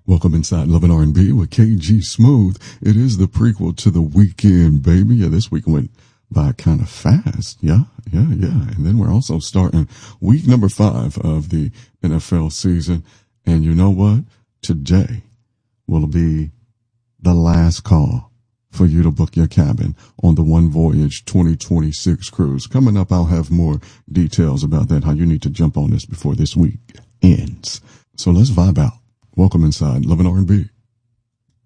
Welcome inside Love and R&B with KG Smooth. It is the prequel to The Weeknd, baby. Yeah, this week went by kind of fast. Yeah. And then we're also starting week number 5 of the NFL season. And you know what? Today will be the last call for you to book your cabin on the One Voyage 2026 cruise. Coming up, I'll have more details about that, how you need to jump on this before this week ends. So let's vibe out. Welcome inside Love and R&B.